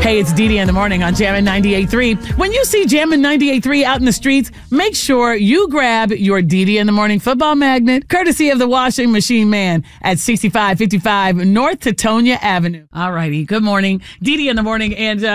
Hey, it's Dee Dee in the morning on Jammin' 98.3. When you see Jammin' 98.3 out in the streets, make sure you grab your Dee Dee in the morning football magnet, courtesy of the Washing Machine Man at 6555 North Teutonia Avenue. All righty. Good morning. Dee Dee in the morning. And